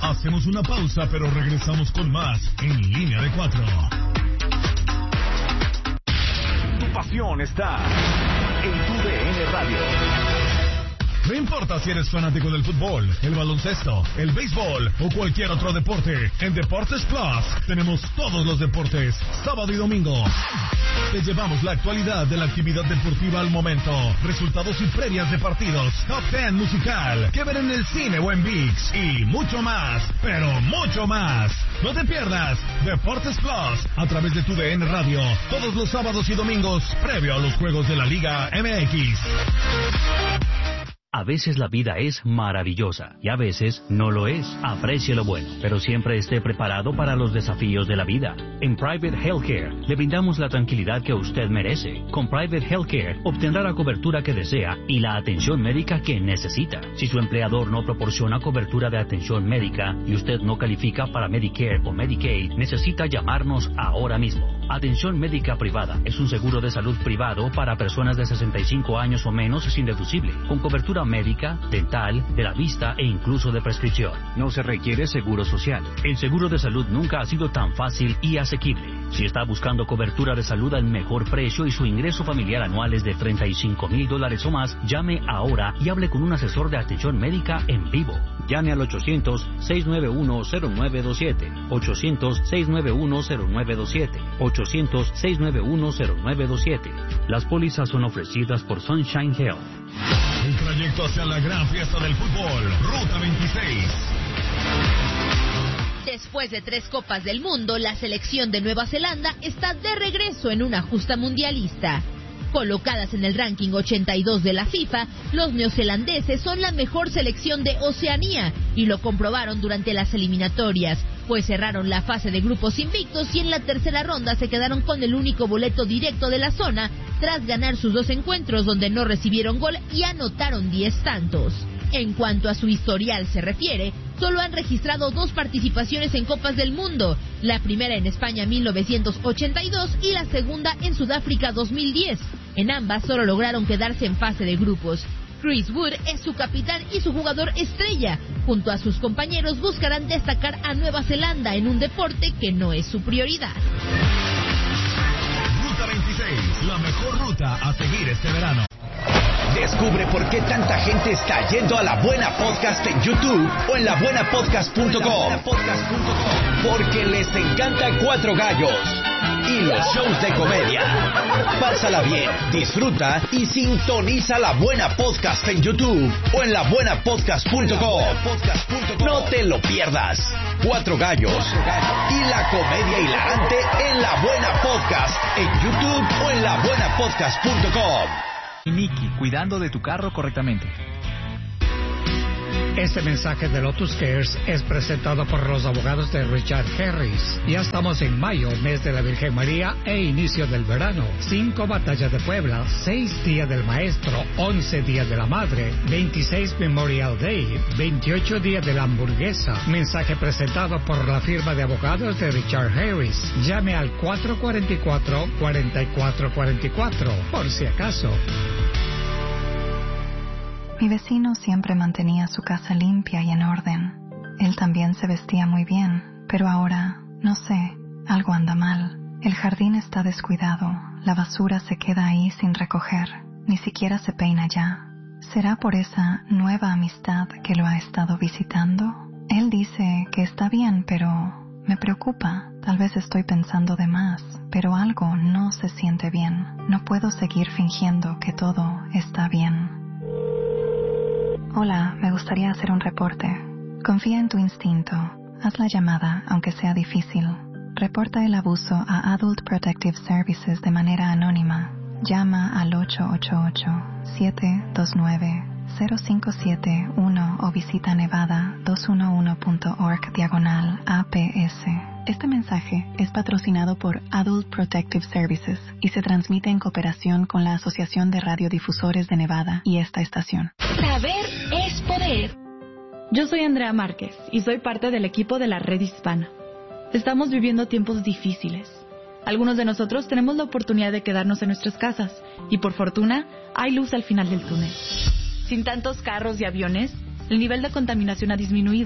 Hacemos una pausa, pero regresamos con más En Línea de 4. Tu pasión está en tu DN Radio. No importa si eres fanático del fútbol, el baloncesto, el béisbol o cualquier otro deporte, en Deportes Plus tenemos todos los deportes, sábado y domingo. Te llevamos la actualidad de la actividad deportiva al momento, resultados y previas de partidos, top 10 musical, que ver en el cine o en ViX y mucho más, pero mucho más. No te pierdas Deportes Plus a través de tu DN Radio, todos los sábados y domingos, previo a los juegos de la Liga MX. A veces la vida es maravillosa y a veces no lo es. Aprecie lo bueno, pero siempre esté preparado para los desafíos de la vida. En Private Healthcare le brindamos la tranquilidad que usted merece. Con Private Healthcare obtendrá la cobertura que desea y la atención médica que necesita. Si su empleador no proporciona cobertura de atención médica y usted no califica para Medicare o Medicaid, necesita llamarnos ahora mismo. Atención médica privada es un seguro de salud privado para personas de 65 años o menos sin deducible, con cobertura médica, dental, de la vista e incluso de prescripción. No se requiere seguro social. El seguro de salud nunca ha sido tan fácil y asequible. Si está buscando cobertura de salud al mejor precio y su ingreso familiar anual es de $35,000 o más, llame ahora y hable con un asesor de atención médica en vivo. Llame al 800-691-0927, 800-691-0927, 800-691-0927. Las pólizas son ofrecidas por Sunshine Health. El trayecto hacia la gran fiesta del fútbol, Ruta 26. Después de 3 Copas del Mundo, la selección de Nueva Zelanda está de regreso en una justa mundialista. Colocadas en el ranking 82 de la FIFA, los neozelandeses son la mejor selección de Oceanía y lo comprobaron durante las eliminatorias, pues cerraron la fase de grupos invictos y en la tercera ronda se quedaron con el único boleto directo de la zona tras ganar sus 2 encuentros donde no recibieron gol y anotaron 10 tantos. En cuanto a su historial se refiere, solo han registrado 2 participaciones en Copas del Mundo, la primera en España en 1982 y la segunda en Sudáfrica 2010. En ambas solo lograron quedarse en fase de grupos. Chris Wood es su capitán y su jugador estrella. Junto a sus compañeros buscarán destacar a Nueva Zelanda en un deporte que no es su prioridad. Ruta 26, la mejor ruta a seguir este verano. Descubre por qué tanta gente está yendo a La Buena Podcast en YouTube o en labuenapodcast.com. Porque les encanta Cuatro Gallos y los shows de comedia. Pásala bien, disfruta y sintoniza La Buena Podcast en YouTube o en labuenapodcast.com. No te lo pierdas. Cuatro Gallos y la comedia hilarante en La Buena Podcast en YouTube o en labuenapodcast.com. Nikki, cuidando de tu carro correctamente. Este mensaje de Lotus Cares es presentado por los abogados de Richard Harris. Ya estamos en mayo, mes de la Virgen María e inicio del verano. 5 batallas de Puebla, 6 días del maestro, 11 días de la madre, 26 Memorial Day, 28 días de la hamburguesa. Mensaje presentado por la firma de abogados de Richard Harris. Llame al 444-4444, por si acaso. Mi vecino siempre mantenía su casa limpia y en orden. Él también se vestía muy bien, pero ahora, no sé, algo anda mal. El jardín está descuidado, la basura se queda ahí sin recoger, ni siquiera se peina ya. ¿Será por esa nueva amistad que lo ha estado visitando? Él dice que está bien, pero me preocupa. Tal vez estoy pensando de más, pero algo no se siente bien. No puedo seguir fingiendo que todo está bien. Hola, me gustaría hacer un reporte. Confía en tu instinto. Haz la llamada, aunque sea difícil. Reporta el abuso a Adult Protective Services de manera anónima. Llama al 888-729-0571 o visita nevada211.org/APS. Este mensaje es patrocinado por Adult Protective Services y se transmite en cooperación con la Asociación de Radiodifusores de Nevada y esta estación. Saber es poder. Yo soy Andrea Márquez y soy parte del equipo de la Red Hispana. Estamos viviendo tiempos difíciles. Algunos de nosotros tenemos la oportunidad de quedarnos en nuestras casas y por fortuna hay luz al final del túnel. Sin tantos carros y aviones, el nivel de contaminación ha disminuido.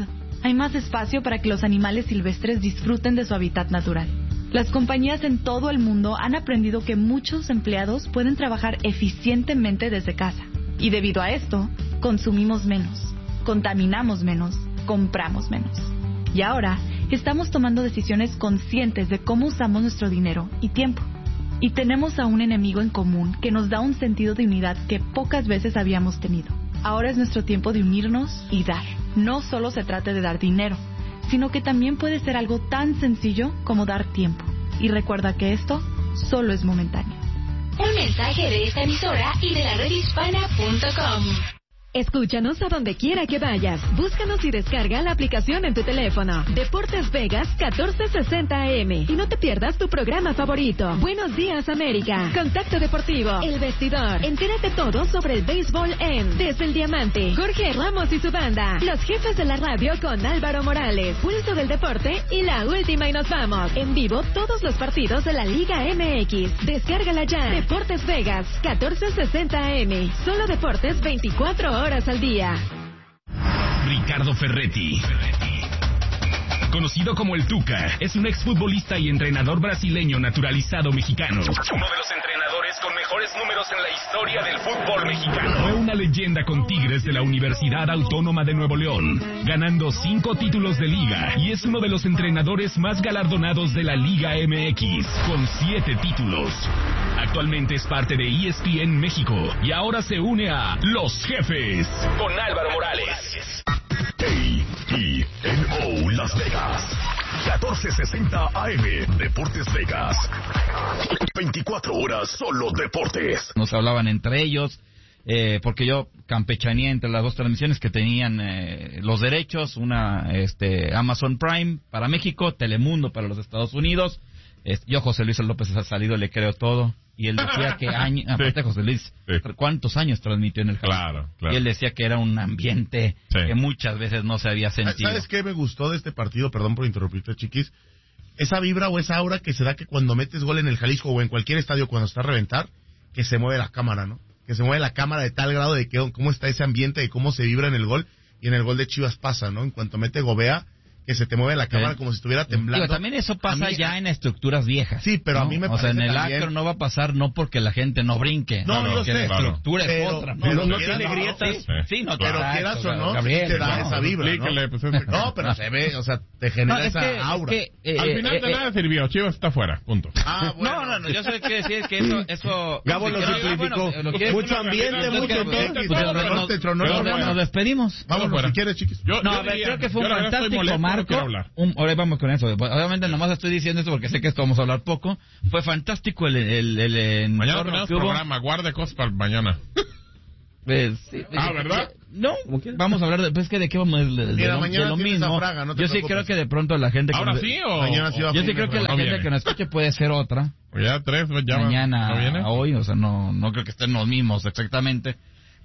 hay más espacio para que los animales silvestres disfruten de su hábitat natural. Las compañías en todo el mundo han aprendido que muchos empleados pueden trabajar eficientemente desde casa. Y debido a esto, consumimos menos, contaminamos menos, compramos menos. Y ahora, estamos tomando decisiones conscientes de cómo usamos nuestro dinero y tiempo. Y tenemos a un enemigo en común que nos da un sentido de unidad que pocas veces habíamos tenido. Ahora es nuestro tiempo de unirnos y dar. No solo se trata de dar dinero, sino que también puede ser algo tan sencillo como dar tiempo. Y recuerda que esto solo es momentáneo. Un mensaje de esta emisora y de la redhispana.com. Escúchanos a donde quiera que vayas. Búscanos y descarga la aplicación en tu teléfono. Deportes Vegas 1460 AM. Y no te pierdas tu programa favorito. Buenos días, América. Contacto Deportivo. El Vestidor. Entérate todo sobre el béisbol en Desde el Diamante. Jorge Ramos y su banda. Los Jefes de la Radio con Álvaro Morales. Pulso del Deporte y La Última y Nos Vamos. En vivo todos los partidos de la Liga MX. Descárgala ya. Deportes Vegas 1460 AM. Solo deportes 24 horas al día. Ricardo Ferretti, conocido como el Tuca, es un exfutbolista y entrenador brasileño naturalizado mexicano. Uno de los entrenadores con mejores números en la historia del fútbol mexicano. Fue una leyenda con Tigres de la Universidad Autónoma de Nuevo León, ganando 5 títulos de liga, y es uno de los entrenadores más galardonados de la Liga MX, con 7 títulos. Actualmente es parte de ESPN México y ahora se une a Los Jefes con Álvaro Morales. KENO Las Vegas 1460 AM. Deportes Vegas. 24 horas solo deportes. Nos hablaban entre ellos, porque yo campechaneé entre las dos transmisiones que tenían los derechos, una Amazon Prime para México, Telemundo para los Estados Unidos. Yo, José Luis López, ha salido, le creo todo. Y él decía que aparte José Luis, ¿cuántos años transmitió en el Jalisco? Claro. Y él decía que era un ambiente que muchas veces no se había sentido. ¿Sabes qué me gustó de este partido? Perdón por interrumpirte, chiquis. Esa vibra o esa aura que se da que cuando metes gol en el Jalisco o en cualquier estadio cuando está a reventar, que se mueve la cámara, ¿no? Que se mueve la cámara de tal grado de que cómo está ese ambiente, de cómo se vibra en el gol. Y en el gol de Chivas pasa, ¿no? En cuanto mete Gobea, que se te mueve la cámara como si estuviera temblando. Digo, también eso pasa ya en estructuras viejas. Sí, pero ¿no? a mí me parece. O sea, en el también... Acro no va a pasar no porque la gente no brinque. No, yo sé. La estructura es otra. No tiene grietas. Sí, no, pero quieras o no, Gabriel, te da esa vibra, ¿no? No, pero se ve, o sea, te genera esa aura. Al final de nada sirvió. Chivas está fuera, punto. Bueno. No, yo sé que decir que eso... Gabo lo simplificó. Mucho ambiente, mucho toque. Nos despedimos. Vámonos, si quieres, chiquis. No, a ver, creo que fue un fantástico marco. Ahora vamos con eso. Obviamente nomás estoy diciendo esto porque sé que esto vamos a hablar poco. Fue fantástico el mañana tenemos programa, guarde cosas para mañana. ¿verdad? No, vamos a hablar de qué vamos de lo mismo. Fraga, no yo sí creo que de pronto la gente ahora sí o mañana sí va. Yo sí creo que la gente que nos escuche puede ser otra. Ya 3 ya mañana ¿no viene? Hoy, o sea, no creo que estén los mismos exactamente.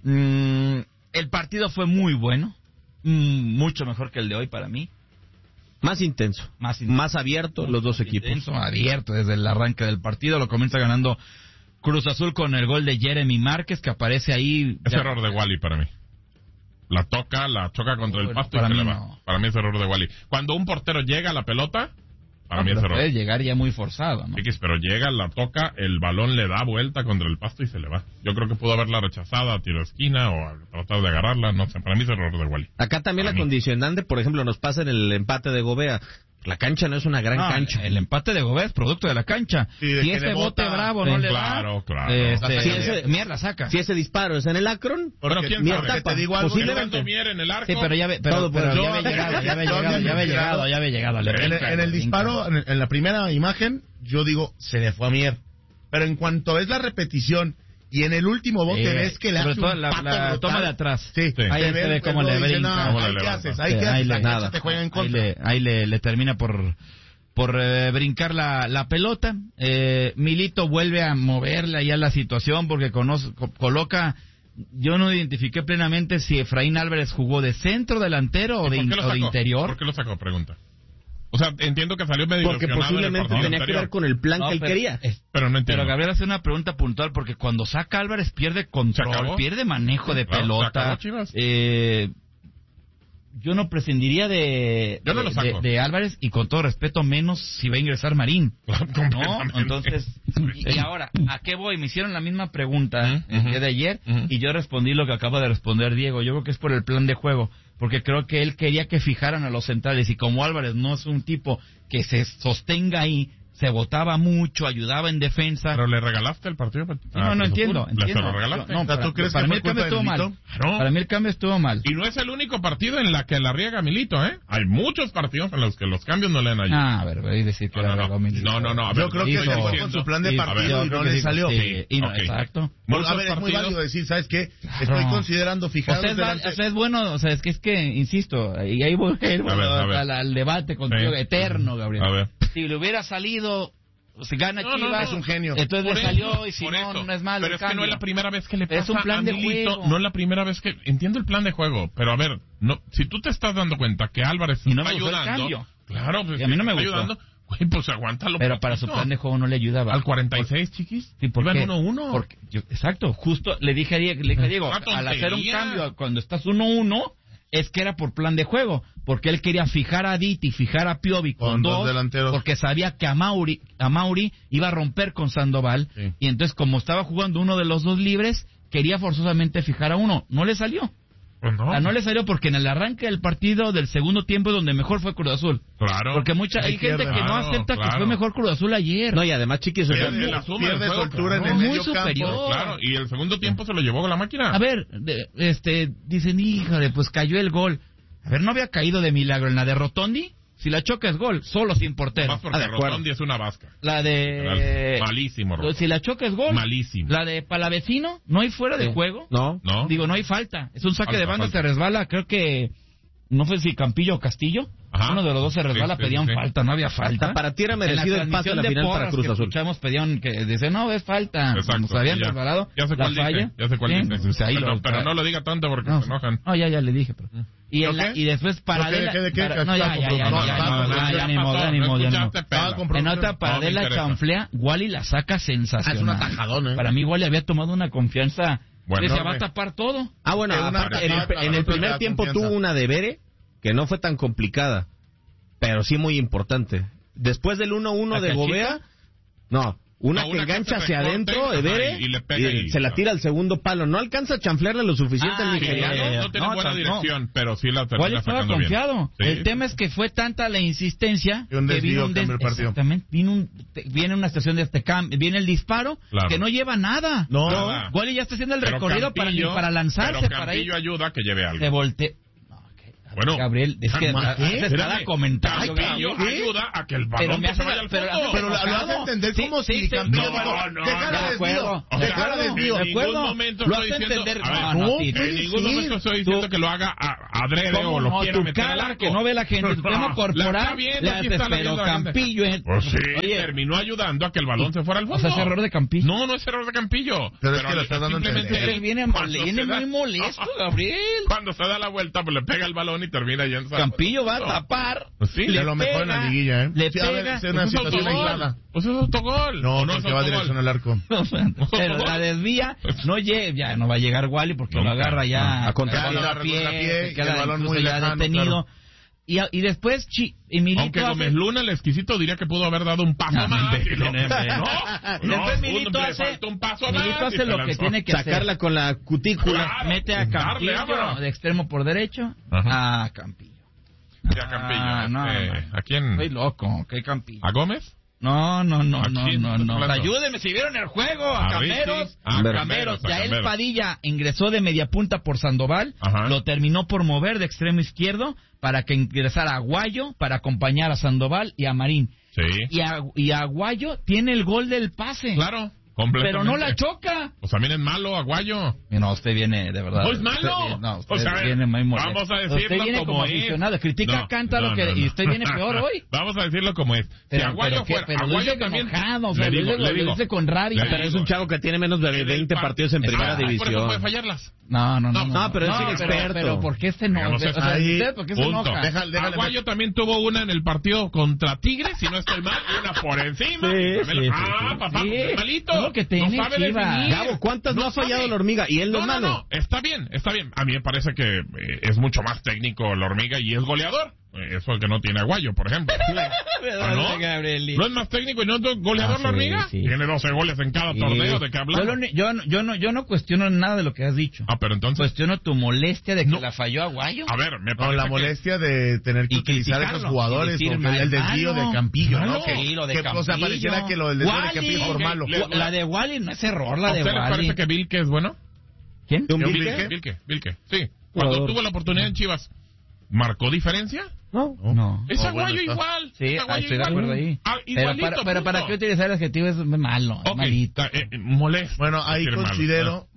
El partido fue muy bueno, mucho mejor que el de hoy para mí. Más intenso, más abierto los dos equipos. Intenso, abierto desde el arranque del partido. Lo comienza ganando Cruz Azul con el gol de Jeremy Márquez, que aparece ahí. Es error de Wally para mí. La choca contra el pasto y se le va. No. Para mí es error de Wally. Cuando un portero llega a la pelota, para mí es error. Puede llegar ya muy forzado, ¿no? Sí, pero llega, la toca, el balón le da vuelta contra el pasto y se le va. Yo creo que pudo haberla rechazada a tiro de esquina o a tratar de agarrarla, no sé. Para mí es error de Wally. Acá también la condicionante, por ejemplo, nos pasa en el empate de Gobea. La cancha no es una gran cancha. El empate de Gobea es producto de la cancha. Sí, si ese bote bravo no le da... Claro. Mier la saca. Si ese disparo es en el Akron, pero quién Mier sabe, tapa. Te digo algo, posiblemente. Mier en el arco. Sí, pero ya había llegado. En el disparo, en la primera imagen, yo digo, se le fue a Mier. Pero en cuanto ves la repetición y en el último bote ves que le hace un la toma de atrás. Sí. Ahí se ve cómo le brinca. ¿Qué haces? Nada. Te juega en contra. Ahí le termina por brincar la pelota. Milito vuelve a moverle allá la situación porque coloca... Yo no identifiqué plenamente si Efraín Álvarez jugó de centro delantero o de interior. ¿Por qué lo sacó? Pregunta. O sea, entiendo que salió medio porque posiblemente tenía que ver con el plan que él quería. Pero no entiendo. Pero Gabriel hace una pregunta puntual porque cuando saca Álvarez pierde control, pierde manejo de pelota. yo no prescindiría de Álvarez, y con todo respeto, menos si va a ingresar Marín. ¿No? Entonces, y ahora, ¿a qué voy? Me hicieron la misma pregunta el día de ayer y yo respondí lo que acaba de responder Diego. Yo creo que es por el plan de juego, porque creo que él quería que fijaran a los centrales, y como Álvarez no es un tipo que se sostenga ahí, se votaba mucho, ayudaba en defensa. Pero le regalaste el partido. No entiendo. ¿Se lo regalaste? No, ¿tú crees que para mí el cambio estuvo mal? No. Para mí el cambio estuvo mal. Y no es el único partido en la que la riega Milito, ¿eh? Hay muchos partidos en los que los cambios no le han ayudado. A ver, voy a decir que No. A ver, yo creo que se fue con su plan de partido y no le salió. Exacto. A ver, es muy válido decir, ¿sabes qué? Estoy considerando fijar es bueno, o sea, es que insisto, y ahí voy al debate contigo eterno, Gabriel. A ver. Si le hubiera salido, si gana Chivas, es un genio. Entonces le salió, y si no es malo. Pero es que no es la primera vez que le pasa es un plan a Milito, de juego. no es la primera vez que... Entiendo el plan de juego, pero a ver, no, si tú te estás dando cuenta que Álvarez y no está me gustó ayudando... El cambio. Claro, pues y a mí no me gustó. Ayudando, güey, pues aguántalo. Pero para su plan de juego no le ayudaba. ¿Al 46, chiquis? Sí, ¿por qué? Iban 1-1. Exacto, justo le dije a Diego, al hacer un cambio cuando estás 1-1, es que era por plan de juego, porque él quería fijar a Diti, fijar a Piovi con dos delanteros, porque sabía que a Mauri iba a romper con Sandoval, y entonces como estaba jugando uno de los dos libres, quería forzosamente fijar a uno. No le salió. Pues no le salió, porque en el arranque del partido del segundo tiempo es donde mejor fue Cruz Azul. Claro. Porque hay gente que no acepta que fue mejor Cruz Azul ayer. No, y además, Chiquis, pierde soltura en el medio superior. Claro, y el segundo tiempo se lo llevó con la máquina. A ver, dicen, híjole, pues cayó el gol. A ver, ¿no había caído de milagro en la de Rotondi? Si la choca es gol, solo sin portero. Más porque Rotondi es una vasca. La de... Malísimo, Rotondi. Si la choca es gol. Malísimo. La de Palavecino, no hay fuera de juego. No. Digo, no hay falta. Es un saque de banda, se resbala, creo que... No sé si Campillo o Castillo. Ajá. Uno de los dos se resbala, pedían falta, no había falta. Para ti era merecido el pase a la final para Cruz Azul. Escuchamos, pedían que dice, no, es falta. Exacto. Se habían resbalado. Ya sé cuál dice. Pues pero no lo diga tanto porque se enojan. No, ya le dije. Pero... Y después Paradela... Ya ni modo. En otra, Paradela chanflea, Wally la saca sensacional. Es un atajadón, Para mí Wally había tomado una confianza... Decía, va a tapar todo. Bueno, en el primer tiempo tuvo una de Bere que no fue tan complicada, pero sí muy importante. Después del 1-1 de Gobea, una que engancha hacia adentro, Ebere, y se la tira al segundo palo. No alcanza a chanflearle lo suficiente al nigeriano. No tiene buena dirección, pero sí la termina estaba sacando confiado. bien. El tema es que fue tanta la insistencia que vino un partido. Exactamente. Viene una estación de viene el disparo, que no lleva nada. Wally ya está haciendo el recorrido para lanzarse. Pero Campillo ayuda a que lleve algo. Se voltea. Bueno, Gabriel, es que haces cada comentario. Campillo ayuda a que el balón se vaya al fondo. Pero lo hace entender como si Campillo dijo, dejar desvío. En ningún momento estoy diciendo, en ningún momento estoy diciendo que lo haga adrede o lo quiera meter al arco. Que no ve la gente, tu tema corporal, pero Campillo... Pues sí, terminó ayudando a que el balón se fuera al fondo. O sea, es error de Campillo. No es error de Campillo. Pero es que lo estás dando a entender. Viene muy molesto, Gabriel. Cuando se da la vuelta, pues le pega el balón y termina yendo. Campillo va a tapar. Pues sí, de lo mejor en la liguilla, ¿eh? Le pega. Es una situación aislada. Pues es autogol. No, que va dirección al arco. Pero la desvía, ya no va a llegar Wally porque lo agarra ya a contrapié, queda el balón muy ya lejano, detenido. Claro. Y después Milito aunque Gómez Luna, el exquisito, diría que pudo haber dado un paso más. Después Milito hace lo que tiene que sacarla con la cutícula. Mete a Campillo de extremo por derecho. A Campillo. ¿A quién? Estoy loco, ¿qué Campillo? ¿A Gómez? No. Ayúdeme si vieron el juego. A Cameros. Yael Padilla ingresó de media punta por Sandoval. Lo terminó por mover de extremo izquierdo para que ingresara Aguayo para acompañar a Sandoval y a Marín. Sí. Y Aguayo tiene el gol del pase. Claro. Pero no la choca. Pues también es malo, Aguayo. No, usted viene de verdad. ¿No es malo? Usted viene muy molesto. Vamos a decirlo usted viene como aficionado. Critica a Cántaro y usted viene peor hoy. Vamos a decirlo como es. Si Aguayo fuera... Aguayo también... Enojado, le dice con rabia. Pero es un chavo que tiene menos de 20 partidos en primera división. Por eso puede fallarlas. No, pero es inexperto. Pero ¿por qué se enoja? ¿Por qué se enoja? Aguayo también tuvo una en el partido contra Tigres, si no estoy mal, una por encima. Sí. Papá, malito. lo que tiene sabe Chivas. definir. Gabo, ¿cuántas no ha fallado la hormiga? Y él no es malo. No, está bien. A mí me parece que es mucho más técnico la hormiga y es goleador. Eso que no tiene Aguayo, por ejemplo. ¿No? ¿No es más técnico y no es goleador la hormiga? Sí. Tiene 12 goles en cada torneo, ¿de qué hablamos? Yo no cuestiono nada de lo que has dicho. Pero entonces... Cuestiono tu molestia de que la falló Aguayo. A ver, me parece la molestia de tener que utilizar a esos jugadores, el desvío de Campillo, ¿no? O sea, pareciera que lo del desvío de Campillo es por malo. La de Wally no es error, la de Wally. ¿A usted le parece que Vilke es bueno? ¿Quién? Vilke, sí. Cuando tuvo la oportunidad en Chivas, ¿marcó diferencia? No. Es Aguayo igual. Sí, estoy de acuerdo ahí. Pero ¿para qué utilizar el adjetivo? Es malo, es malito. Molesto. Bueno, ahí considero...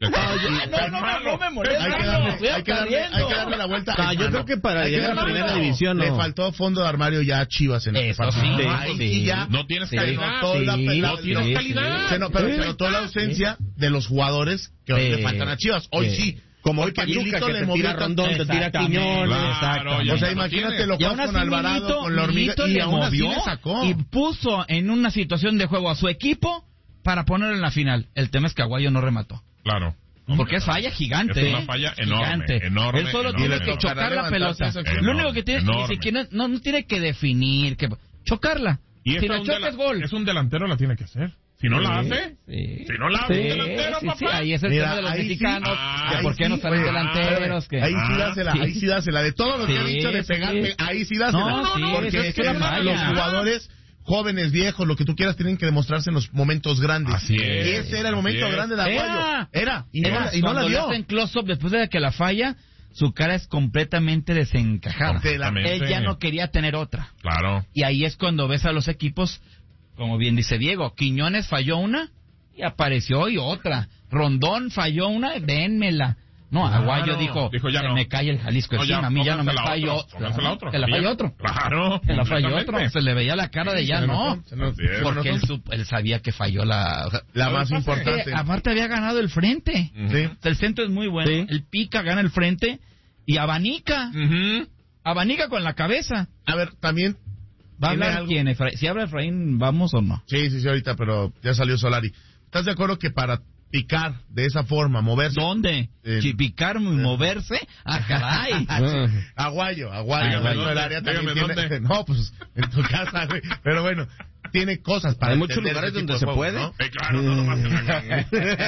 No me molesta. Hay que darle la vuelta. Yo creo que para llegar a la primera división le faltó fondo de armario ya a Chivas en este partido. Ahí ya no tienes calidad. No tienes calidad. Pero se notó la ausencia de los jugadores que hoy le faltan a Chivas. Hoy sí. Como hoy Pachuca, que te tira Rondón, te tira Quiñones. O sea, imagínate lo que con Alvarado, con la hormiga, y aún así le sacó. Y puso en una situación de juego a su equipo para ponerlo en la final. El tema es que Aguayo no remató. Claro. Porque es falla gigante. Es una falla enorme. Él solo tiene que chocar la pelota. Lo único que tiene, ni siquiera, no tiene que definir, chocarla. Y si la choca es gol. Es un delantero, la tiene que hacer. Si no la hace, si no la hace un delantero, papá. Ahí es el tema de los mexicanos, que por qué no salen delanteros. Ahí sí dásela. De todo lo que ha dicho de pegarme, ahí sí dásela. Porque es que los jugadores jóvenes, viejos, lo que tú quieras, tienen que demostrarse en los momentos grandes. Así es. Y ese era el momento grande de Aguayo. Y no la dio. En close-up, después de que la falla, su cara es completamente desencajada. Él ya no quería tener otra. Claro. Y ahí es cuando ves a los equipos, como bien dice Diego, Quiñones falló una y apareció hoy otra. Rondón falló una, dénmela. No, Aguayo dijo ya no. Me cae el Jalisco encima, a mí ya no me falló. Que la falló otro. Claro. Que la falló otro. Se le veía la cara de ya no. Porque él sabía que falló la más importante. Aparte había ganado el frente. El centro es muy bueno. El pica, gana el frente y abanica. Abanica con la cabeza. A ver, también... ¿Va a hablar quién? Si habla Efraín, ¿vamos o no? Sí, ahorita, pero ya salió Solari. ¿Estás de acuerdo que para picar de esa forma, moverse? ¿Dónde? ¿Picar y moverse? ¡Ah, caray! Aguayo. El área también tiene... No, pues en tu casa, güey. Pero bueno, tiene cosas para... Hay muchos lugares donde se puede. ¿No? Claro, no nomás en la casa.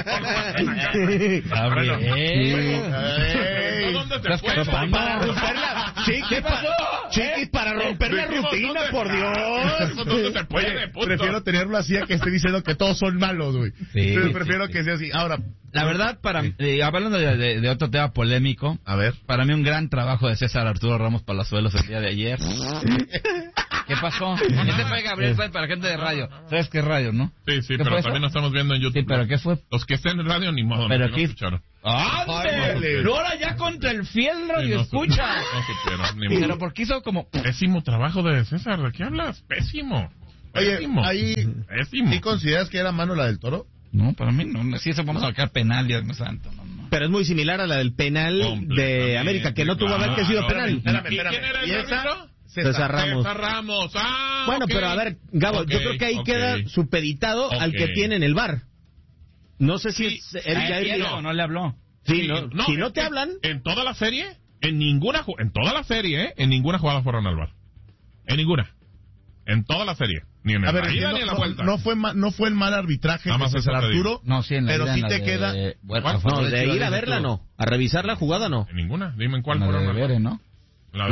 ¿Dónde te puede? Para romperla. ¿Qué pasó? Chiquis, para romper la rutina, por Dios. ¿Dónde te puede? Prefiero tenerlo así a que esté diciendo que todos son malos, güey. Prefiero que sea así. Ahora, la verdad, hablando de otro tema polémico, a ver, para mí un gran trabajo de César Arturo Ramos Palazuelos el día de ayer. ¿Qué pasó? Este fue Gabriel Sáenz para gente de radio. ¿Sabes qué es radio, no? Sí, pero también lo estamos viendo en YouTube. Sí, pero ¿qué fue? Los que estén en radio ni modo. Pero no aquí... escucharon. ¡Ándale! Ahora ya contra el fiel radio escucha. Pero porque hizo como... Pésimo trabajo de César, ¿de qué hablas? Pésimo. Oye, ahí... ¿Sí consideras que era mano la del Toro? No, para mí no. Sí, eso vamos a sacar penal, Dios mío santo. No. Pero es muy similar a la del penal de América, que no tuvo haber que sido penal. Espérame. ¿Quién era el árbitro? César Ramos. Bueno, pero a ver, Gabo, yo creo que ahí queda supeditado al que tiene en el VAR. No sé si no le habló. Sí, si no te hablan. En toda la serie, en toda la serie, en ninguna jugada fueron al VAR. En ninguna. En toda la serie. Ni en la ida ni en la vuelta. No fue el mal arbitraje de César Arturo. No, sí, en la pero ida, sí te queda. De ir a verla, no. A revisar la jugada, no. En ninguna. Dime en cuál fueron. ¿No? La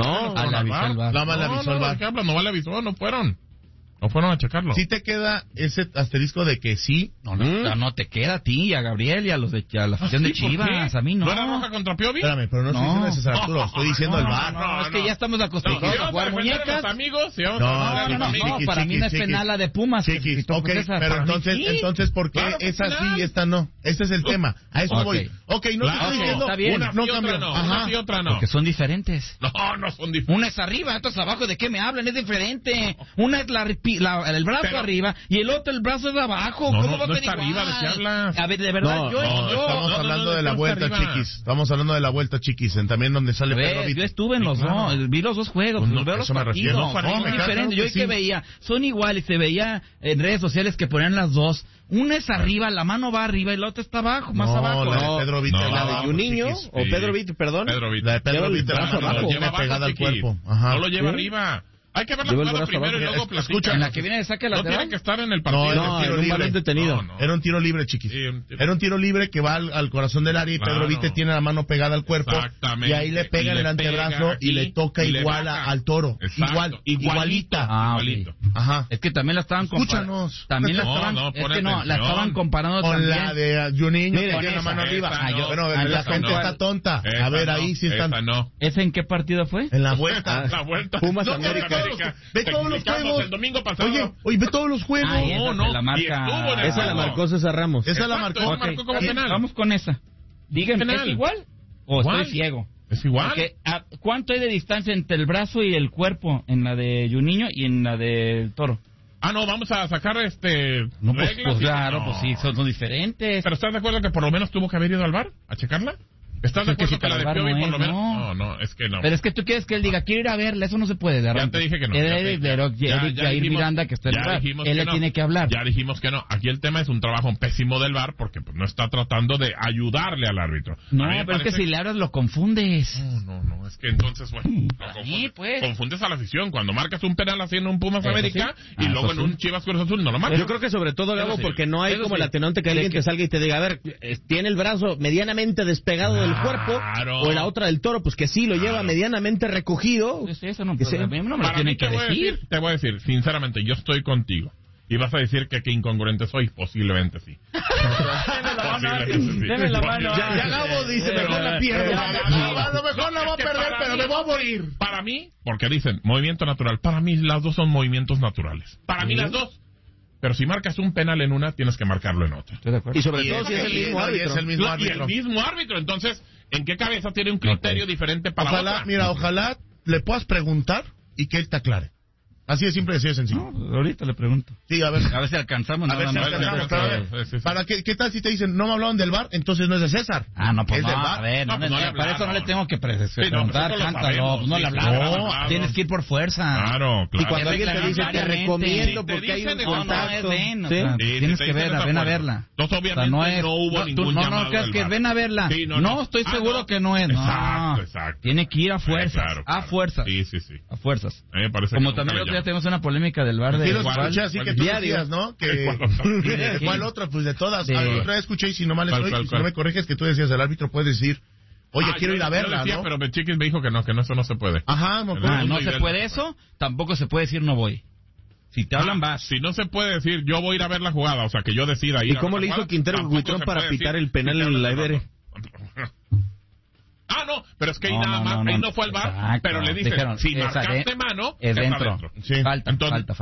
avisó, no fueron. No fueron a checarlo. Sí te queda ese asterisco de que sí. No te queda a ti y a Gabriel y a los a la afición de Chivas. A mí no. ¿No era roja contra Piovi? Espérame, pero no estoy diciendo de César Arturo, estoy diciendo el VAR. No, es que ya estamos acostumbrados a jugar muñecas. Amigos, no, para mí no es penal la de Pumas. Ok, pero entonces, ¿por qué esa sí y esta no? Ese es el tema. A eso voy. Ok, no te estoy diciendo. No cambió. Una y otra no. Porque son diferentes. No son diferentes. Una es arriba, otra es abajo. ¿De qué me hablan? Es diferente. Una es la el brazo arriba y el otro el brazo de abajo. No, ¿Cómo va a no ser está igual? arriba, ¿de qué hablas? A ver, de verdad, estamos hablando de la vuelta, chiquis. Estamos hablando de la vuelta, chiquis. También donde sale Pedro Vite. Yo estuve en los dos, vi los dos juegos, veo los partidos. Son diferentes. Yo que veía, son iguales, se veía en redes sociales que ponían las dos. Una es arriba, la mano va arriba y la otra está abajo, más abajo. La de Pedro Vite. La de Juninho, o Pedro Vite, perdón. La de Pedro Vite, la mano lleva pegada al cuerpo. No lo lleva arriba. Hay que ver la jugada primero y luego platicar. Escucha, en la que viene de saque lateral. No tiene que estar en el partido. No, era un balón detenido. Era un tiro libre, chiquis. Era un tiro libre que va al corazón del área y Pedro Vite tiene la mano pegada al cuerpo. Exactamente. Y ahí le pega en el antebrazo y le toca igual al Toro. Igualita. Igualito. Ajá. Es que también la estaban comparando. Escúchanos. También la estaban, la estaban comparando con también. la de Juninho, que tiene la mano arriba. Bueno, la gente está tonta. A ver, ahí sí están. ¿Esa en qué partido fue? En la vuelta. Pumas América. Ve todos los juegos. El domingo pasado. Oye, ve todos los juegos. La marca. Esa la marcó César Ramos. Esa la marcó. Como penal. Vamos con esa. Díganme, ¿es igual? ¿O estoy ciego? Es igual. Porque, ¿cuánto hay de distancia entre el brazo y el cuerpo en la de Juninho y en la del Toro? No, vamos a sacar No, pues claro, pues sí, son diferentes. ¿Pero estás de acuerdo que por lo menos tuvo que haber ido al bar a checarla? ¿Estás de acuerdo que la de Piovi por lo menos? No, es que no. Pero es que tú quieres que él diga, quiero ir a verla, eso no se puede. Ya te dije que no. Jair Miranda, que está en el bar, él le tiene que hablar. Ya dijimos que no. Aquí el tema es un trabajo pésimo del bar porque pues, no está tratando de ayudarle al árbitro. No, pero es que si le hablas lo confundes. No, es que entonces, bueno, confundes a la afición. Cuando marcas un penal así en un Pumas América y luego en un Chivas Cruz Azul no lo marcas. Yo creo que sobre todo, Gabo, porque no hay como el atenuante que alguien te salga y te diga, a ver, tiene el brazo medianamente despegado del cuerpo, o la otra del Toro, pues que sí lo lleva medianamente recogido. Eso no, a mí no me lo tienen que decir. Te voy a decir, sinceramente, yo estoy contigo. Y vas a decir que qué incongruente soy, posiblemente sí. Deme la mano. Ya Gabo dice, mejor la pierdo. A lo mejor la voy a perder, pero me voy a morir. Para mí, porque dicen, movimiento natural. Para mí las dos son movimientos naturales. Para mí las dos. Pero si marcas un penal en una, tienes que marcarlo en otra. Estoy de acuerdo. Y sobre todo si es el mismo árbitro. Y el mismo árbitro. Entonces, ¿en qué cabeza tiene un criterio diferente para otra? Ojalá le puedas preguntar y que él te aclare. Así de simple, así de sencillo. No, ahorita le pregunto. Sí, a ver si alcanzamos. ¿Qué tal si te dicen, no me hablaron del VAR, entonces no es de César? No, pues es del VAR. A ver, para eso no le tengo que preguntar, cántalo. No le hablamos. Tienes que ir por fuerza. Claro. Y cuando alguien te dice, te recomiendo porque hay un contacto. Tienes que verla, ven a verla. Entonces, obviamente, no hubo ningún llamado. No, creas que ven a verla. No, estoy seguro que no es. Exacto. Tiene que ir a fuerzas. A fuerzas. Sí. A fuerzas. A mí me parece como también ya tenemos una polémica del VAR de escuché así que tú decías, ¿no? ¿Cuál otra? Pues de todas. Otra vez escuché y si no mal estoy, si no me corriges, que tú decías, el árbitro puede decir, oye, quiero ir a verla, ¿no? Pero Chiquis me dijo que no, eso no se puede. Ajá, no se puede eso, tampoco se puede decir no voy. Si te hablan, vas. Si no se puede decir, yo voy a ir a ver la jugada, o sea, que yo decida ir. ¿Y cómo le hizo Quintero Huitrón para pitar el penal en la Ibere? No, pero es que ahí nada más, ahí no fue al VAR, pero le dicen, si marcaste mano, es dentro. Sí. Falta.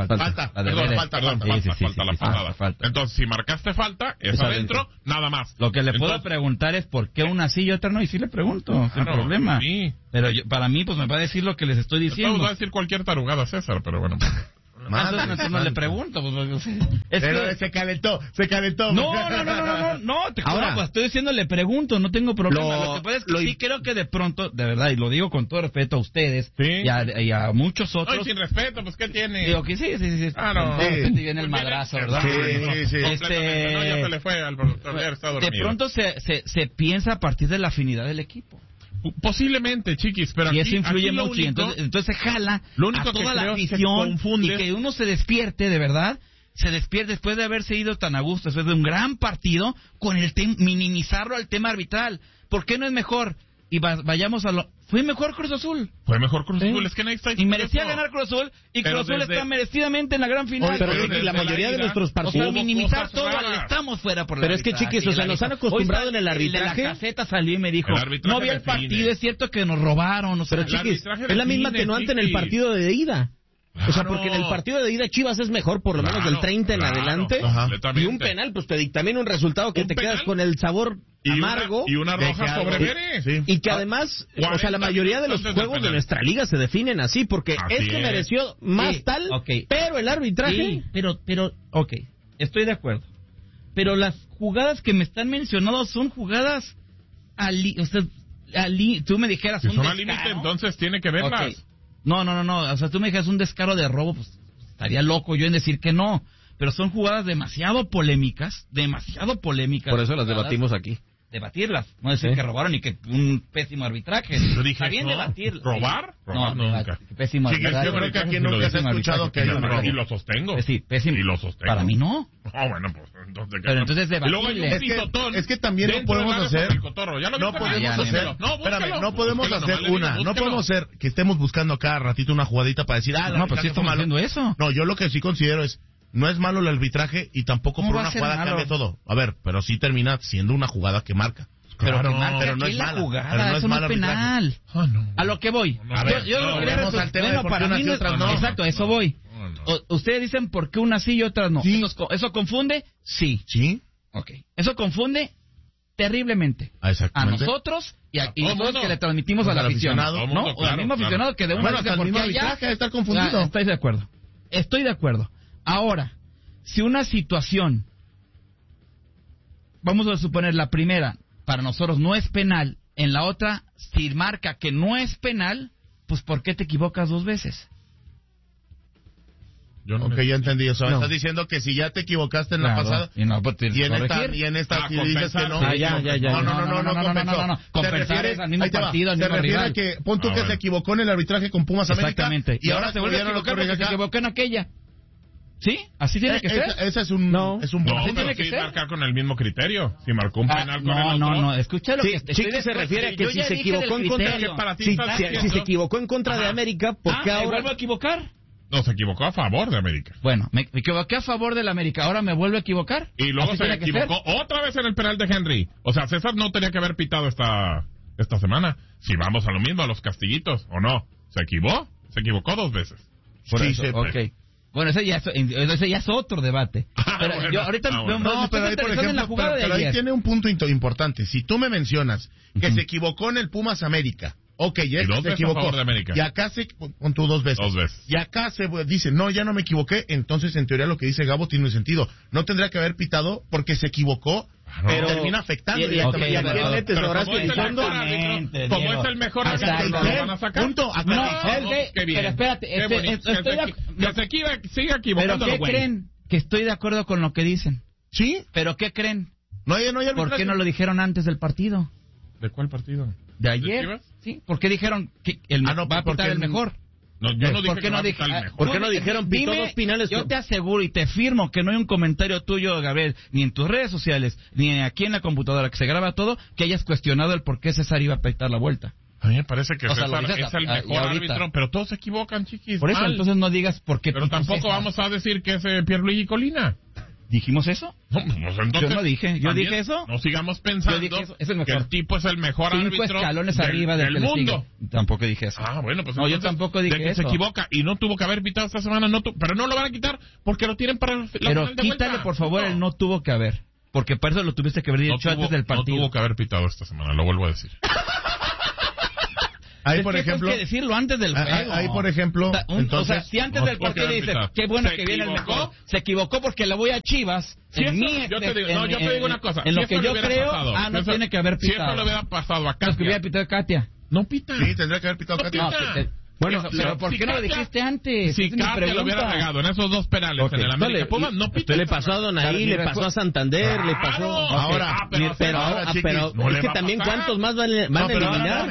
Falta. Entonces, si marcaste falta, es adentro, nada más. Lo que le puedo preguntar es por qué una sí y otra no, y sí le pregunto, sin problema. Sí. Pero para mí, pues me va a decir lo que les estoy diciendo. Vamos a decir cualquier tarugada, César, pero bueno. No le pregunto. Pero se calentó. No, ahora pues estoy diciendo le pregunto, no tengo problema. Lo que pasa es que sí creo que de pronto, de verdad, y lo digo con todo respeto a ustedes y a muchos otros. Ay, sin respeto, pues ¿qué tiene? Digo que sí. No. De repente viene el madrazo, ¿verdad? Sí. No, ya se le fue al productor. De pronto se piensa a partir de la afinidad del equipo. Posiblemente, Chiquis, pero y aquí, eso influye mucho. Único, entonces se jala a toda la afición y que uno se despierte, de verdad, se despierte después de haberse ido tan a gusto, después de un gran partido, con el minimizarlo al tema arbitral. ¿Por qué no es mejor? Y vayamos a lo... Fue mejor Cruz Azul. Es que nadie está y merecía ganar Cruz Azul, y Cruz Azul está merecidamente en la gran final. Pero la mayoría de nuestros partidos... O sea, minimizar todo, estamos fuera por la Pero es que, Chiquis, o sea, nos han acostumbrado en el arbitraje... De la caseta salió y me dijo, no vi el partido, es cierto que nos robaron. Pero, Chiquis, es la misma atenuante en el partido de ida. O sea, porque en el partido de ida Chivas es mejor por lo menos del 30 en adelante. Y un penal, pues te dictamina un resultado que te quedas con el sabor amargo. Y una roja sobre Vélez. Sí. Y que además, o sea, la mayoría de los juegos de nuestra liga se definen así, porque es que mereció más tal, pero el arbitraje... Sí, pero, ok, estoy de acuerdo. Pero las jugadas que me están mencionando son jugadas tú me dijeras si un son descaro. al límite, entonces tiene que verlas. Okay. No, o sea, tú me dijeras un descaro de robo, pues estaría loco yo en decir que no. Pero son jugadas demasiado polémicas. Por eso las debatimos aquí. Debatirlas, no decir que robaron y que un pésimo arbitraje. Yo dije, está bien debatir. ¿Robar? No, nunca. Pésimo arbitraje. Yo creo que aquí nunca se ha escuchado que hay un robo. Y lo sostengo. Sí, pésimo. Y lo sostengo. Para mí no. Bueno, pues entonces... Pero entonces debatible. Es que también no podemos hacer... No podemos hacer que estemos buscando cada ratito una jugadita para decir, no, pues sí estamos haciendo eso. No, yo lo que sí considero es, no es malo el arbitraje y tampoco por una jugada cambia todo. A ver, pero sí termina siendo una jugada que marca. Pero no es mala. Jugada, eso no es penal. A lo que voy. Exacto, eso voy. Ustedes dicen por qué unas sí y otras no. Sí. ¿Eso confunde? Sí. Ok. Eso confunde terriblemente. A nosotros y nosotros que le transmitimos a la afición. ¿No? O al mismo aficionado que de una dice por qué allá estar confundido. Estoy de acuerdo. Ahora, si una situación, vamos a suponer la primera, para nosotros no es penal, en la otra, si marca que no es penal, pues ¿por qué te equivocas dos veces? Ya entendí eso. Estás diciendo que si ya te equivocaste en la pasada y en esta dices que no. No. Compensar al mismo partido, al mismo rival. Te refieres a que pon tú que se equivocó en el arbitraje con Pumas América. Exactamente. Y ahora se vuelve a equivocar porque se equivocó en aquella. ¿Sí? ¿Así tiene que ser? Ese es un no, pero sí marcar con el mismo criterio. Si marcó un penal con el otro. No, escucha lo que Chiqui se refiere a que si se equivocó en contra si se equivocó en contra de América, ¿por qué ahora vuelve a equivocar? No, se equivocó a favor de América. Bueno, me equivoqué a favor del América, ahora me vuelvo a equivocar. Y luego se equivocó otra vez en el penal de Henry. O sea, César no tenía que haber pitado esta semana. Si vamos a lo mismo, a los castillitos, ¿o no? ¿Se equivocó dos veces. Por eso, ok. Bueno, ese ya es otro debate. Pero bueno, yo ahorita pero ahí, por ejemplo, pero ahí tiene un punto importante. Si tú me mencionas que se equivocó en el Pumas América, ok, ya se equivocó. Y acá con tú dos veces. Y acá se dice, no, ya no me equivoqué. Entonces, en teoría, lo que dice Gabo tiene sentido. No tendría que haber pitado porque se equivocó. Pero termina afectando. Como es el mejor árbitro, lo van a sacar. Punto. Pero espérate, sigue equivocando. ¿Pero qué creen? Que estoy de acuerdo con lo que dicen. ¿Sí? ¿Pero qué creen? No hay ¿Por qué no lo dijeron antes del partido? ¿De cuál partido? ¿De ayer? Sí. ¿Por qué dijeron que va a pitar el mejor? No, yo no dije que va a pitar el mejor. ¿Por qué no dijeron pitó dos penales? Yo te aseguro y te firmo que no hay un comentario tuyo, Gabriel, ni en tus redes sociales, ni aquí en la computadora que se graba todo, que hayas cuestionado el por qué César iba a pitar la vuelta. A mí me parece que César es el mejor árbitro, pero todos se equivocan, chiquis. Por eso, entonces no digas por qué. Pero tampoco vamos a decir que es Pierluigi Colina. ¿Dijimos eso? No, pues entonces, yo no dije. ¿Yo dije eso? No sigamos pensando que el tipo es el mejor árbitro escalones arriba del mundo. Tampoco dije eso. Bueno, pues no, yo tampoco dije que eso. Se equivoca y no tuvo que haber pitado esta semana, pero no lo van a quitar porque lo tienen para la final de vuelta. Pero quítale, por favor, el no tuvo que haber. Porque para eso lo tuviste que haber dicho antes del partido. No tuvo que haber pitado esta semana, lo vuelvo a decir. Ahí, por ejemplo, hay que decirlo antes del juego. Ahí, por ejemplo, o sea, si antes del partido dices, qué bueno que viene el mejor, se equivocó porque le voy a Chivas. Yo te digo una cosa. En lo que yo creo, no tiene que haber pitado. Si eso le hubiera pasado a Katia. Que hubiera pitado Katia. No pita. Sí, tendría que haber pitado Katia. Bueno, pero ¿por qué no lo dijiste antes? Si Katia lo hubiera regado en esos dos penales en el América Pumas, no pita. Le pasó a Donaí, le pasó a Santander, le pasó... Ahora, pero es que también ¿cuántos más van a eliminar?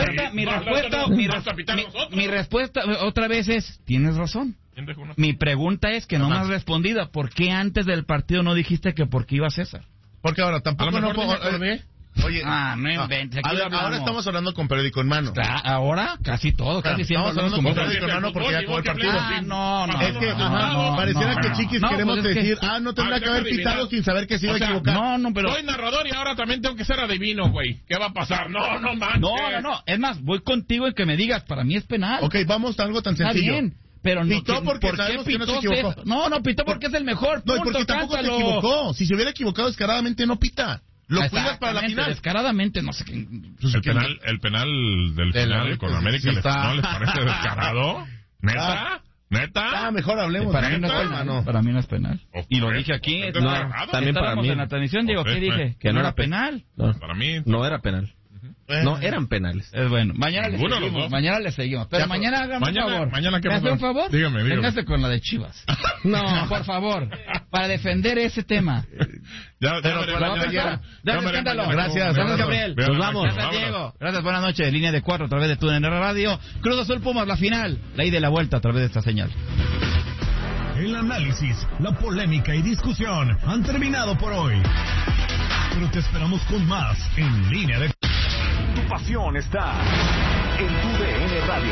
Mi respuesta otra vez es, tienes razón. Mi pregunta es que no me has respondido. ¿Por qué antes del partido no dijiste que por qué iba César? Porque ahora tampoco no puedo... Oye, no inventes. Ahora estamos hablando con periódico en mano. Ahora casi todo, casi siempre estamos hablando con periódico en mano porque ya acabó el partido. No. Es que pareciera que Chiquis queremos decir, no tendrá que haber pitado sin saber que se iba a equivocar. No, pero soy narrador y ahora también tengo que ser adivino, güey. ¿Qué va a pasar? No manches. No. Es más, voy contigo en que me digas, para mí es penal. Ok, vamos a algo tan sencillo. Está bien. Pero no, pitó porque ¿por qué pitó? no se equivocó. No pitó porque es el mejor. No, y porque tampoco se equivocó. Si se hubiera equivocado descaradamente, no pita. Lo cuidas para la final. Descaradamente, no sé qué. El penal del final con América ¿no les parece descarado? ¿Neta? Mejor hablemos. Para mí no es penal. Para mí no es penal. Y lo dije aquí. También para mí. En la transmisión, digo, ¿qué dije? Que no era penal. Para mí. No era penal. No, eran penales. Es bueno. Mañana le seguimos. Pero mañana hágame un favor. ¿Mañana qué ¿Me hace un favor? Dígame. Véngase con la de Chivas. No, por favor. Para defender ese tema. Gracias. Gracias, Gabriel. Nos vamos. Gracias, Diego. Gracias, buenas noches. Línea de 4 a través de TUDN Radio. Cruz Azul Pumas, la final. La ida y la vuelta a través de esta señal. El análisis, la polémica y discusión han terminado por hoy. Pero te esperamos con más en Línea de... Tu pasión está en TUDN Radio.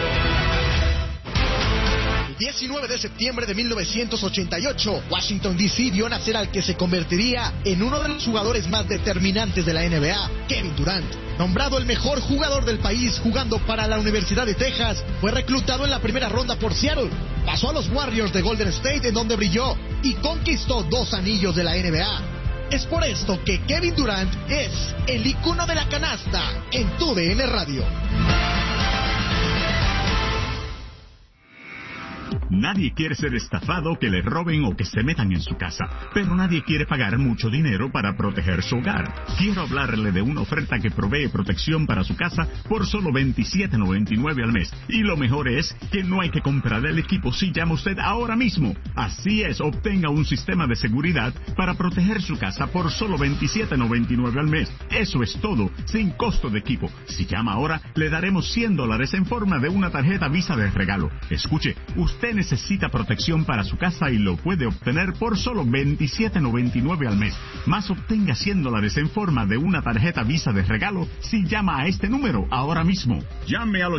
El 19 de septiembre de 1988, Washington D.C. vio nacer al que se convertiría en uno de los jugadores más determinantes de la NBA, Kevin Durant. Nombrado el mejor jugador del país jugando para la Universidad de Texas, fue reclutado en la primera ronda por Seattle. Pasó a los Warriors de Golden State, en donde brilló y conquistó 2 anillos de la NBA. Es por esto que Kevin Durant es el icono de la canasta en TUDN Radio. Nadie quiere ser estafado, que le roben o que se metan en su casa, pero nadie quiere pagar mucho dinero para proteger su hogar. Quiero hablarle de una oferta que provee protección para su casa por solo $27.99 al mes. Y lo mejor es que no hay que comprar el equipo si llama usted ahora mismo. Así es, obtenga un sistema de seguridad para proteger su casa por solo $27.99 al mes. Eso es todo, sin costo de equipo. Si llama ahora, le daremos $100 en forma de una tarjeta Visa de regalo. Escuche, usted necesita protección para su casa y lo puede obtener por solo $27.99 al mes. Más obtenga $100 en forma de una tarjeta Visa de regalo si llama a este número ahora mismo. Llame al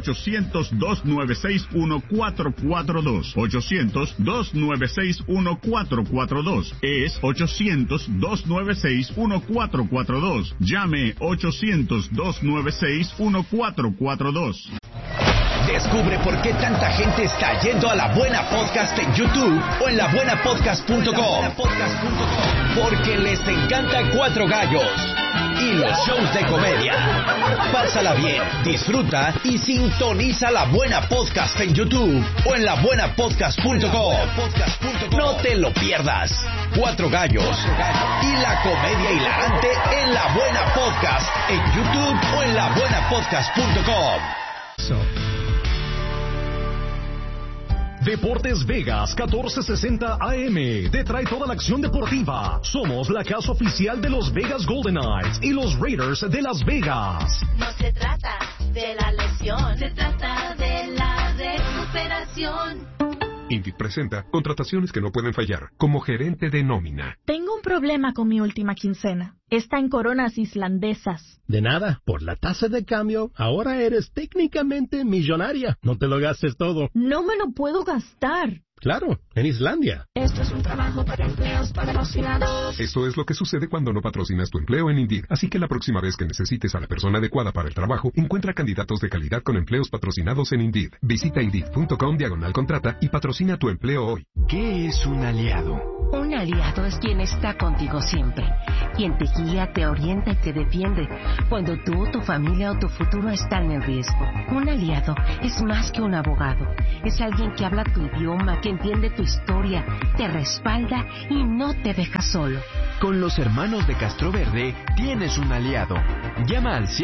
800-296-1442. 800-296-1442. Es 800-296-1442. Llame 800-296-1442. Descubre por qué tanta gente está yendo a La Buena Podcast en YouTube o en labuenapodcast.com. Porque les encanta Cuatro Gallos y los shows de comedia. Pásala bien, disfruta y sintoniza La Buena Podcast en YouTube o en labuenapodcast.com. No te lo pierdas. Cuatro Gallos y la comedia hilarante en La Buena Podcast en YouTube o en labuenapodcast.com. Deportes Vegas 1460 AM te trae toda la acción deportiva. Somos la casa oficial de los Vegas Golden Knights y los Raiders de Las Vegas. No se trata de la lesión, se trata de la recuperación. Indeed presenta contrataciones que no pueden fallar, como gerente de nómina. Tengo un problema con mi última quincena. Está en coronas islandesas. De nada, por la tasa de cambio, ahora eres técnicamente millonaria. No te lo gastes todo. No me lo puedo gastar. Claro, en Islandia. Esto es un trabajo para empleos patrocinados. Esto es lo que sucede cuando no patrocinas tu empleo en Indeed. Así que la próxima vez que necesites a la persona adecuada para el trabajo, encuentra candidatos de calidad con empleos patrocinados en Indeed. Visita Indeed.com/contrata y patrocina tu empleo hoy. ¿Qué es un aliado? Un aliado es quien está contigo siempre. Quien te guía, te orienta y te defiende cuando tú, tu familia o tu futuro están en riesgo. Un aliado es más que un abogado. Es alguien que habla tu idioma, que entiende tu historia, te respalda y no te deja solo. Con los hermanos de Castroverde tienes un aliado. Llama al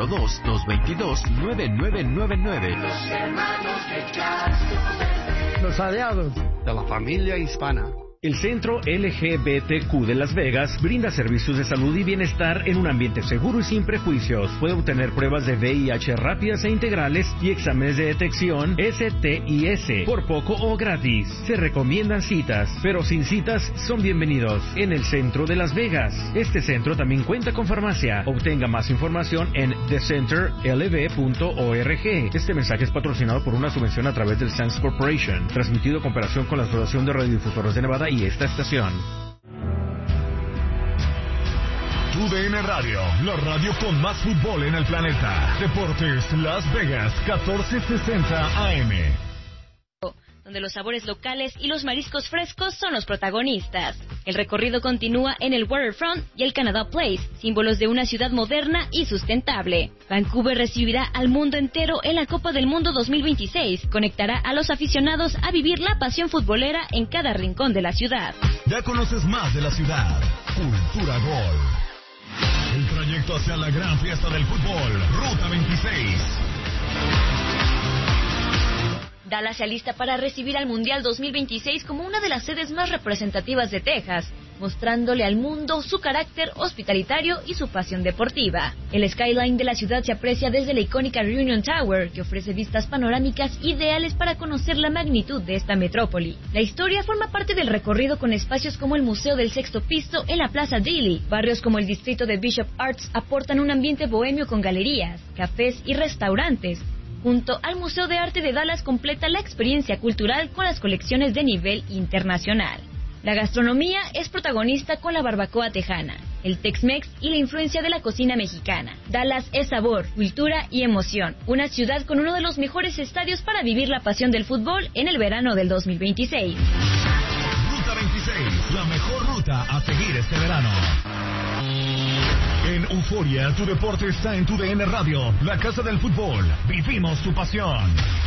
702-222-9999. Los hermanos de Castroverde. Los aliados de la familia hispana. El Centro LGBTQ de Las Vegas brinda servicios de salud y bienestar en un ambiente seguro y sin prejuicios. Puede obtener pruebas de VIH rápidas e integrales y exámenes de detección STIS por poco o gratis. Se recomiendan citas, pero sin citas son bienvenidos en el Centro de Las Vegas. Este centro también cuenta con farmacia. Obtenga más información en thecenterlv.org. Este mensaje es patrocinado por una subvención a través del Sands Corporation, transmitido en comparación con la Asociación de Radiodifusoras de Nevada y esta estación. TUDN Radio, la radio con más fútbol en el planeta. Deportes Las Vegas 1460 AM. donde los sabores locales y los mariscos frescos son los protagonistas. El recorrido continúa en el Waterfront y el Canada Place, símbolos de una ciudad moderna y sustentable. Vancouver recibirá al mundo entero en la Copa del Mundo 2026. Conectará a los aficionados a vivir la pasión futbolera en cada rincón de la ciudad. Ya conoces más de la ciudad. Cultura Gol. El trayecto hacia la gran fiesta del fútbol. Ruta 26. Dallas se alista para recibir al Mundial 2026 como una de las sedes más representativas de Texas, mostrándole al mundo su carácter hospitalitario y su pasión deportiva. El skyline de la ciudad se aprecia desde la icónica Reunion Tower, que ofrece vistas panorámicas ideales para conocer la magnitud de esta metrópoli. La historia forma parte del recorrido con espacios como el Museo del Sexto Piso en la Plaza Daly. Barrios como el distrito de Bishop Arts aportan un ambiente bohemio con galerías, cafés y restaurantes. Junto al Museo de Arte de Dallas completa la experiencia cultural con las colecciones de nivel internacional. La gastronomía es protagonista con la barbacoa tejana, el Tex-Mex y la influencia de la cocina mexicana. Dallas es sabor, cultura y emoción. Una ciudad con uno de los mejores estadios para vivir la pasión del fútbol en el verano del 2026. Ruta 26, la mejor ruta a seguir este verano. En Euforia, tu deporte está en tu DN Radio, la casa del fútbol. Vivimos tu pasión.